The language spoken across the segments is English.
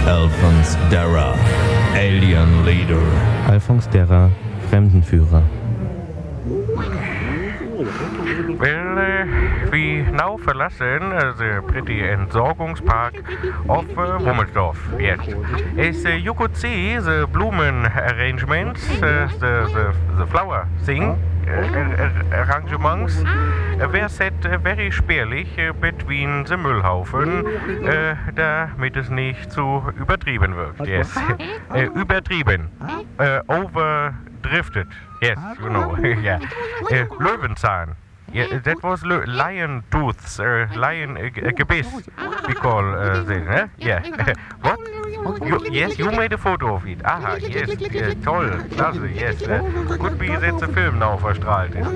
Alphonse Darra, Alien Leader. Alphonse Darra, Fremdenführer. Well, we now verlassen the pretty Entsorgungspark of Wummelsdorf. Yes. As you could see, the Blumen arrangements, the flower thing, arrangements were set very spärlich between the Müllhaufen, damit es nicht zu übertrieben wirkt. Yes. Übertrieben. Overdrifted. Yes, you know. Yeah. Löwenzahn. Yeah, that was lion tooths, lion Gebiss, we call this, eh? Yeah. What? Yes, you made a photo of it. Aha, yes, toll, klasse, yes. Could be that's a film now verstrahlt ist.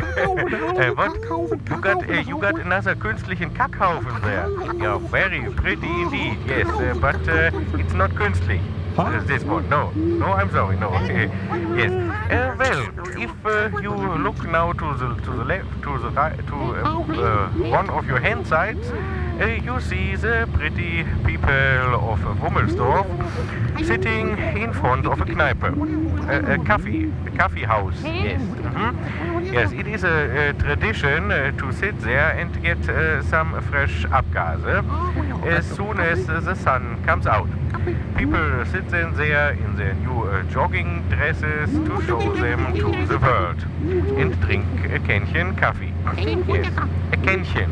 What? You got another künstlichen Kackhaufen there. Yeah, very pretty indeed, yes, but it's not künstlich. This one, no, I'm sorry, no. Yes. Well, if you look now to the left, to the right, to one of your hand sides, you see the pretty people of Wummelsdorf sitting in front of a Kneipe, a coffee house. Yes. Mm-hmm. Yes, it is a tradition to sit there and get some fresh Abgase as soon as the sun comes out. People sit then there in their new jogging dresses to show them to the world and drink a Kännchen coffee. Yes, a Kännchen.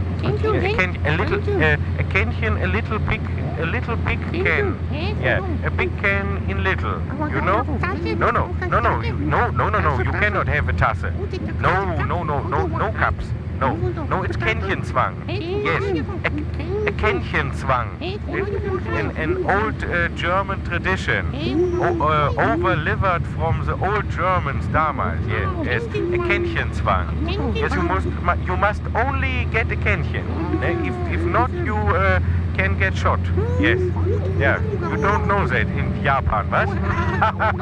A little big can. Yeah, a big can in little. You know? No. You cannot have a Tasse. No cups. No, it's Kännchenzwang. Yes, a Kännchenzwang. An old German tradition, overlivered from the old Germans damals. Yes, a Kännchenzwang. Yes, you must only get a Kännchen. If not, you can get shot. Yes, yeah. You don't know that in Japan, what?